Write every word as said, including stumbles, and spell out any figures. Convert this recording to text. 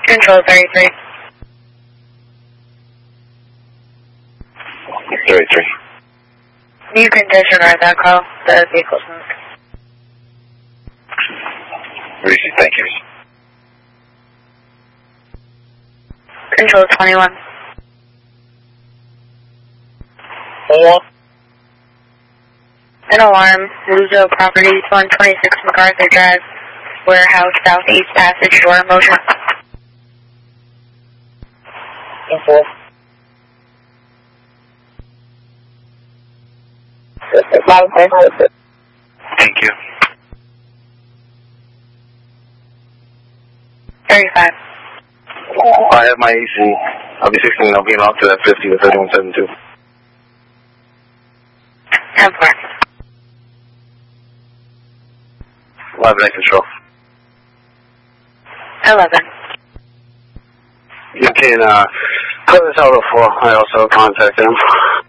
Control thirty-three. thirty-three. You can disregard that call. The vehicle's moved. Receive, thank you. Control twenty-one. Four. An alarm. Luzo Properties, one twenty-six MacArthur Drive. Warehouse, Southeast Passage Door, motion. Four. Thank you. thirty-five. I have my A C. I'll be sixteen. I'll be in off to that fifty to thirty-one seventy-two. ten four. Live night control. eleven. You can uh, call this out before. I also contacted him.